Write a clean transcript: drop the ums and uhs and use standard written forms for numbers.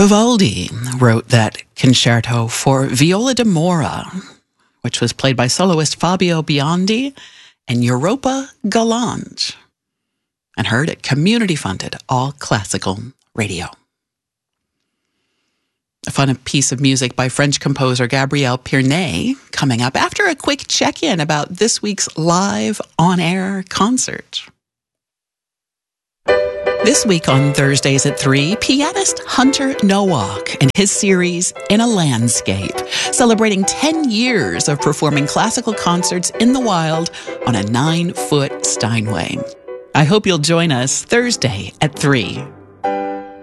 Vivaldi wrote that concerto for viola da mora, which was played by soloist Fabio Biondi and Europa Galante, and heard at community-funded all-classical radio. A fun piece of music by French composer Gabriel Pirnet coming up after a quick check-in about this week's live on-air concert. This week on Thursdays at 3, pianist Hunter Nowak and his series In a Landscape, celebrating 10 years of performing classical concerts in the wild on a 9-foot Steinway. I hope you'll join us Thursday at 3.